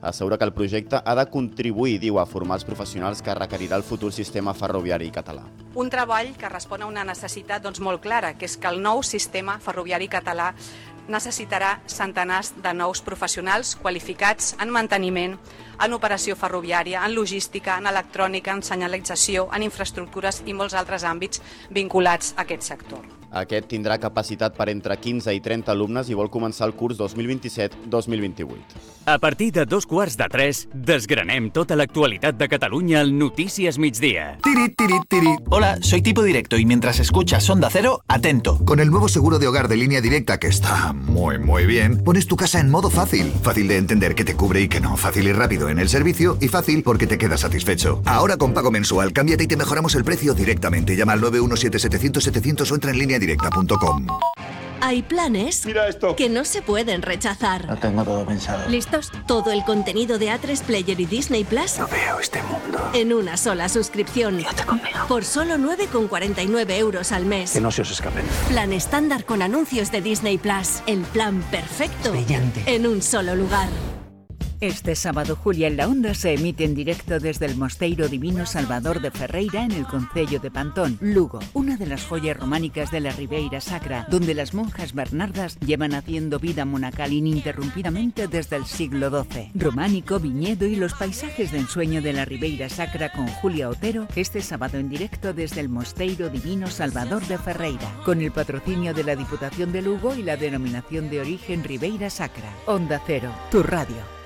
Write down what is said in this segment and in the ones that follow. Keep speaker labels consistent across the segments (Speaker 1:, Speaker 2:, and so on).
Speaker 1: Assegura que el projecte ha de contribuir, diu, a formar els professionals que requerirà el futur sistema ferroviari català.
Speaker 2: Un treball que respon a una necessitat molt clara, que és que el nou sistema ferroviari català necessitarà centenars de nous professionals qualificats en manteniment, en operació ferroviària, en logística, en electrònica, en senyalització, en infraestructures i molts altres àmbits vinculats a aquest sector.
Speaker 1: Aquest tindrà capacitat per entre 15 i 30 alumnes i vol començar el curs 2027-2028.
Speaker 3: A partir de 2:15, desgranem tota l'actualitat de Catalunya al Notícies Migdia.
Speaker 4: Tiri, tiri, tiri. Hola, soy Tipo Directo y mientras escuchas Onda Cero, atento.
Speaker 5: Con el nuevo seguro de hogar de Línea Directa, que está muy bien, pones tu casa en modo fácil. Fácil de entender que te cubre y que no. Fácil y rápido en el servicio y fácil porque te quedas satisfecho. Ahora con pago mensual, cámbiate y te mejoramos el precio directamente. Llama al 917-700-700 o entra en lineadirecta.com.
Speaker 6: Hay planes que no se pueden rechazar.
Speaker 7: Lo tengo todo pensado.
Speaker 6: ¿Listos? Todo el contenido de A3 Player y Disney Plus
Speaker 7: No veo este mundo.
Speaker 6: en una sola suscripción.
Speaker 7: Quédate conmigo.
Speaker 6: Por solo 9,49 euros al mes.
Speaker 7: Que no se os escapen.
Speaker 6: Plan estándar con anuncios de Disney Plus. El plan perfecto
Speaker 7: Brillante.
Speaker 6: en un solo lugar.
Speaker 8: Este sábado, Julia en la Onda se emite en directo desde el Mosteiro Divino Salvador de Ferreira en el concello de Pantón, Lugo, una de las joyas románicas de la Ribeira Sacra, donde las monjas bernardas llevan haciendo vida monacal ininterrumpidamente desde el siglo XII. Románico, viñedo y los paisajes de ensueño de la Ribeira Sacra con Julia Otero, este sábado en directo desde el Mosteiro Divino Salvador de Ferreira, con el patrocinio de la Diputación de Lugo y la denominación de origen Ribeira Sacra. Onda Cero, tu radio.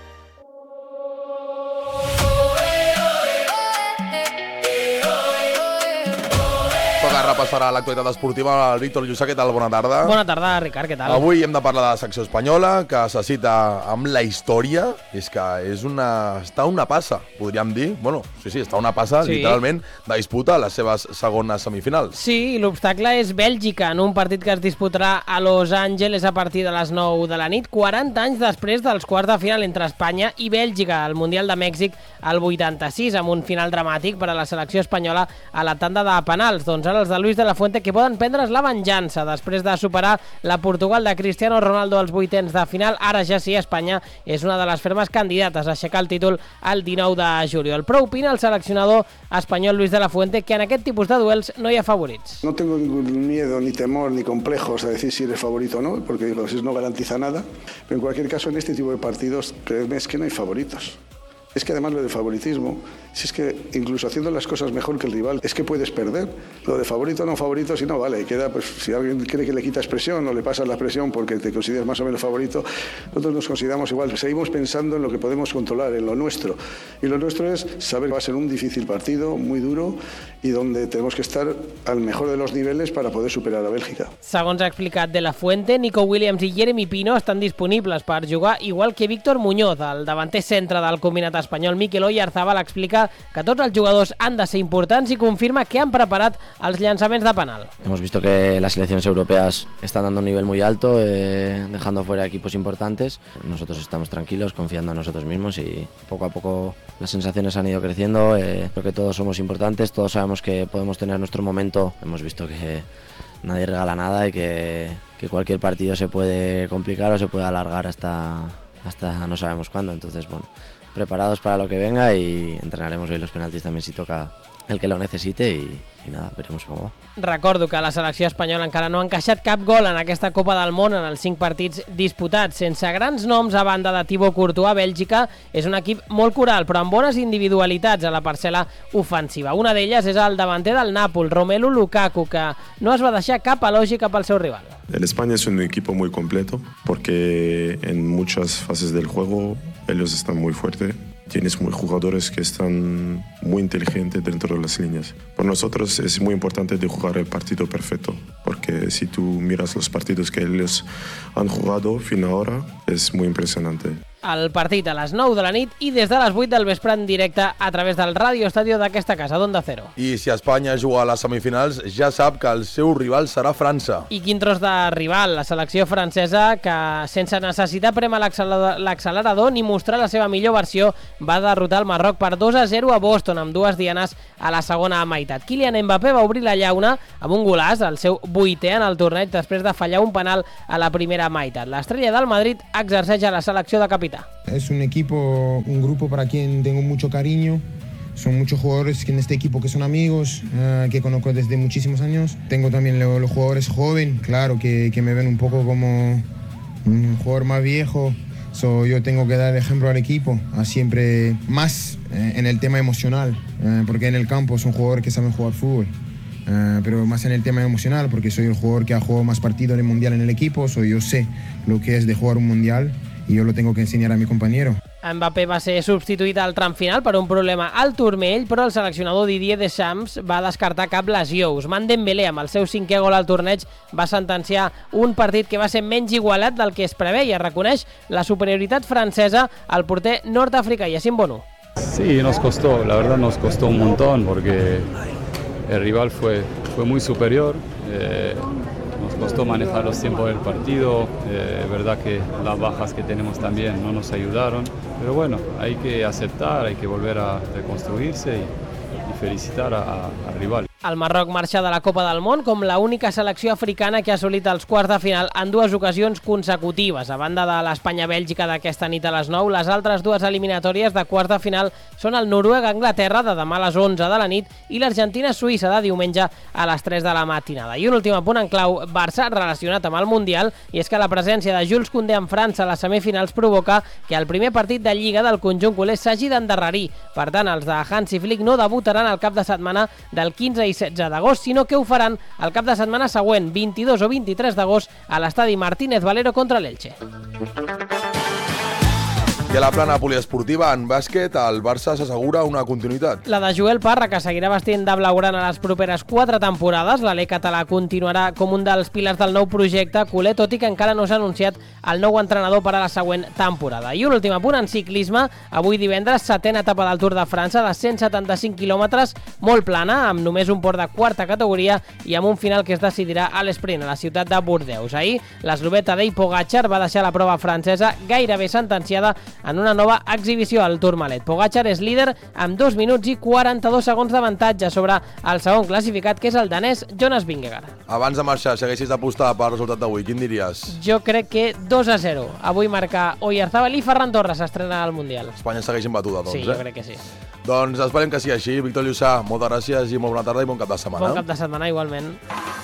Speaker 9: Toca repassar l'actualitat esportiva amb el Víctor Llussà. Què tal? Bona tarda.
Speaker 10: Bona tarda, Ricard, què tal?
Speaker 9: Avui hem de parlar de la secció espanyola, que se cita amb la història. És que està a una passa, podríem dir. Bueno, sí, està a una passa, literalment, de disputar les seves segones semifinals.
Speaker 10: Sí, l'obstacle és Bèlgica, en un partit que es disputarà a Los Angeles a partir de les 9 de la nit, 40 anys després dels quarts de final entre Espanya i Bèlgica, al Mundial de Mèxic al 86, amb un final dramàtic per a la selecció espanyola a la tanda de penals. Doncs ara els de Luis de la Fuente, que poden prendre's la venjança després de superar la Portugal de Cristiano Ronaldo als vuitens de final. Ara ja sí, Espanya és una de les fermes candidates a aixecar el títol el 19 de juliol. Però opina el seleccionador espanyol Luis de la Fuente que en aquest tipus de duels no hi ha favorits.
Speaker 11: No tengo ningún miedo, ni temor, ni complejos a decir si eres favorito o no, porque eso no garantiza nada. Pero en cualquier caso, en este tipo de partidos, créeme, es que no hay favoritos. Es que además lo de favoritismo, si es que incluso haciendo las cosas mejor que el rival, es que puedes perder. Lo de favorito o no favorito, si no, vale, queda, pues si alguien cree que le quitas presión o le pasas la presión porque te consideras más o menos favorito, nosotros nos consideramos igual. Seguimos pensando en lo que podemos controlar, en lo nuestro. Y lo nuestro es saber que va a ser un difícil partido, muy duro, y donde tenemos que estar al mejor de los niveles para poder superar a Bèlgica.
Speaker 10: Segons ha explicat de la Fuente, Nico Williams i Jeremy Pino estan disponibles per jugar, igual que Víctor Muñoz, el davanter centre del combinat espanyol. Mikel Oyarzabal explica que tots els jugadors han de ser importants i confirma que han preparat els llançaments de penal.
Speaker 12: Hemos visto que las selecciones europeas están dando un nivel muy alto, dejando fuera equipos importantes. Nosotros estamos tranquilos, confiando en nosotros mismos y poco a poco las sensaciones han ido creciendo. Creo que todos somos importantes, todos sabemos que podemos tener nuestro momento. Hemos visto que nadie regala nada y que cualquier partido se puede complicar o se puede alargar hasta no sabemos cuándo. Entonces, bueno, preparados para lo que venga y entrenaremos hoy los penaltis también si toca el que lo necessite i nada, veremos com va.
Speaker 10: Recordo que la selecció espanyola encara no ha encaixat cap gol en aquesta Copa del Món en els 5 partits disputats. Sense grans noms a banda de Thibaut Courtois, Bèlgica és un equip molt coral, però amb bones individualitats a la parcel·la ofensiva. Una d'elles és el davanter del Nàpols, Romelu Lukaku, que no es va deixar cap elogi cap al seu rival.
Speaker 13: El España es un equipo muy completo porque en muchas fases del juego ellos están muy fuertes. Tienes jugadores que están muy inteligentes dentro de las líneas. Por nosotros es muy importante de jugar el partido perfecto, porque si tú miras los partidos que ellos han jugado fin ahora, es muy impresionante.
Speaker 10: El partit a les 9 de la nit i des de les 8 del vespre en directe a través del Ràdio Estadio d'aquesta casa, d'Onda Cero.
Speaker 9: I si Espanya juga a les semifinals, ja sap que el seu rival serà França.
Speaker 10: I quin tros de rival, la selecció francesa, que sense necessitar prémer l'accelerador ni mostrar la seva millor versió, va derrotar el Marroc per 2-0 a Boston, amb 2 dianes a la segona meitat. Kylian Mbappé va obrir la llauna amb un golaç, el seu 8è en el torneig, després de fallar un penal a la primera meitat. L'estrella del Madrid exerceix a la selecció de capital. Keita.
Speaker 14: Es un equipo, un grupo para quien tengo mucho cariño. Son muchos jugadores en este equipo que son amigos, que conozco desde muchísimos años. Tengo también los jugadores jóvenes, claro, que me ven un poco como un jugador más viejo. Yo tengo que dar ejemplo al equipo, siempre más en el tema emocional, porque en el campo son jugadores que saben jugar fútbol. Pero más en el tema emocional, porque soy el jugador que ha jugado más partidos en el Mundial en el equipo, yo sé lo que es de jugar un Mundial y yo lo tengo que enseñar a mi compañero.
Speaker 10: Mbappé va ser substituït al tram final per un problema al turmell, però el seleccionador Didier Deschamps va descartar cap lesió. Ousmane Dembélé, amb el seu 5è gol al torneig, va sentenciar un partit que va ser menys igualat del que es preveia. Reconeix la superioritat francesa al porter nord-africà, Yassine Bounou.
Speaker 15: Sí, nos costó, la verdad nos costó un montón porque el rival fue muy superior. Nos costó manejar los tiempos del partido, verdad que las bajas que tenemos también no nos ayudaron, pero bueno, hay que aceptar, hay que volver a reconstruirse y felicitar al rival.
Speaker 10: El Marroc marxa de la Copa del Món com l'única selecció africana que ha assolit els quarts de final en 2 ocasions consecutives. A banda de l'Espanya-Bèlgica d'aquesta nit a les 9, les altres 2 eliminatòries de quarts de final són el Noruega-Anglaterra de demà a les 11 de la nit i l'Argentina-Suïssa de diumenge a les 3 de la matinada. I un últim apunt en clau Barça relacionat amb el Mundial, i és que la presència de Jules Koundé en França a les semifinals provoca que el primer partit de Lliga del conjunt culé s'hagi d'endarrerir. Per tant, els de Hansi Flick no debutaran el cap de setmana del 15 i 16 d'agost, sinó que ho faran el cap de setmana següent, 22 o 23 d'agost, a l'estadi Martínez Valero contra l'Elche.
Speaker 9: I a la plana poliesportiva, en bàsquet, el Barça s'assegura una continuïtat.
Speaker 10: La de Joel Parra, que seguirà vestint de blaugrana les properes 4 temporades. L'alè català continuarà com un dels pilars del nou projecte culer, tot i que encara no s'ha anunciat el nou entrenador per a la següent temporada. I un últim apunt en ciclisme. Avui divendres, 7ª etapa del Tour de França, de 175 quilòmetres, molt plana, amb només un port de 4ª categoria i amb un final que es decidirà a l'esprint, a la ciutat de Bordeus. Ahir, l'eslovè Tadej Pogačar va deixar la prova francesa gairebé sentenciada en una nova exhibició al Tourmalet. Pogačar és líder amb 2 minuts i 42 segons d'avantatge sobre el segon classificat, que és el danès Jonas Vingegaard.
Speaker 9: Abans de marxar, segueixis d'apostar pel resultat d'avui. Quin diries?
Speaker 10: Jo crec que 2-0. Avui marca Oyarzabal i Ferran Torres s'estrena al Mundial.
Speaker 9: Espanya segueix imbatuda, doncs,
Speaker 10: Sí, jo crec que sí.
Speaker 9: Doncs esperem que sigui així. Víctor Llussà, moltes gràcies i molt bona tarda i bon cap de setmana.
Speaker 10: Bon cap de setmana, igualment.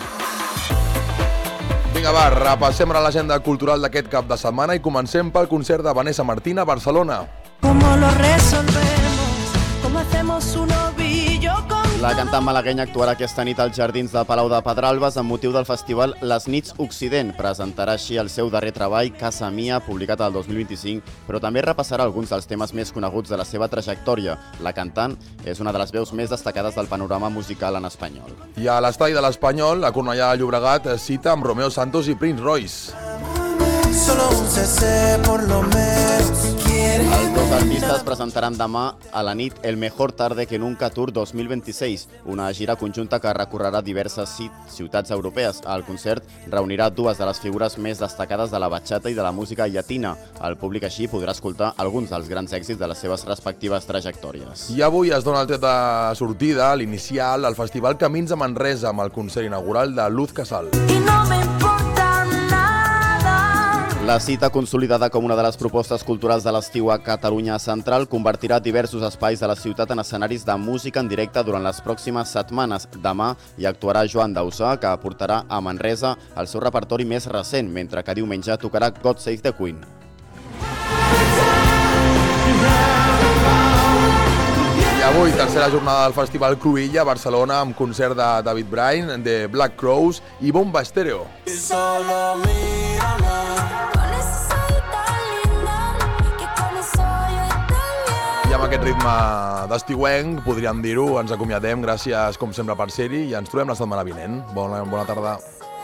Speaker 9: Vinga, va, repassem l'agenda cultural d'aquest cap de setmana i comencem pel concert de Vanessa Martín a Barcelona.
Speaker 16: ¿Cómo lo resolvemos? ¿Cómo hacemos un ovillo con...
Speaker 1: La cantant malaguenya actuarà aquesta nit als Jardins de Palau de Pedralbes amb motiu del festival Les Nits Occident. Presentarà així el seu darrer treball, Casa Mia, publicat el 2025, però també repassarà alguns dels temes més coneguts de la seva trajectòria. La cantant és una de les veus més destacades del panorama musical en espanyol.
Speaker 9: I a l'estadi de l'Espanyol, la Cornellà de Llobregat cita amb Romeo Santos i Prince Royce.
Speaker 16: Solo un CC por lo menos.
Speaker 1: Els dos artistes presentaran demà a la nit El Mejor Tarde que Nunca Tour 2026, una gira conjunta que recorrerà diverses ciutats europees. El concert reunirà 2 de les figures més destacades de la bachata i de la música llatina. El públic així podrà escoltar alguns dels grans èxits de les seves respectives trajectòries.
Speaker 9: I avui es dona el tret de sortida, l'inicial, al Festival Camins de Manresa, amb el concert inaugural de Luz Casal.
Speaker 16: Y no me importa nada.
Speaker 1: La cita, consolidada com una de les propostes culturals de l'estiu a Catalunya Central, convertirà diversos espais de la ciutat en escenaris de música en directe durant les pròximes setmanes. Demà hi actuarà Joan Dausà, que aportarà a Manresa el seu repertori més recent, mentre que diumenge tocarà God Save the Queen.
Speaker 9: I avui, tercera jornada del Festival Cruïlla a Barcelona, amb concert de David Brain, de Black Crowes i Bomba Estéreo. I amb aquest ritme d'estiuenc, podríem dir-ho, ens acomiadem. Gràcies, com sempre, per ser-hi i ens trobem la setmana vinent. Bona tarda.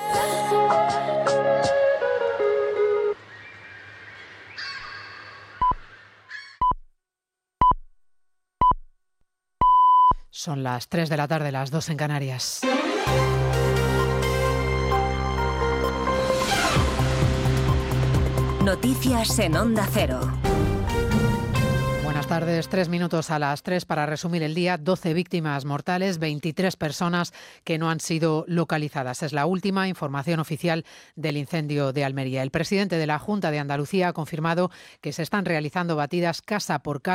Speaker 17: Son las 3 de la tarde, las 2 en Canarias.
Speaker 6: Noticias en Onda Cero.
Speaker 17: Buenas tardes, 3 minutos a las 3 para resumir el día. 12 víctimas mortales, 23 personas que no han sido localizadas. Es la última información oficial del incendio de Almería. El presidente de la Junta de Andalucía ha confirmado que se están realizando batidas casa por casa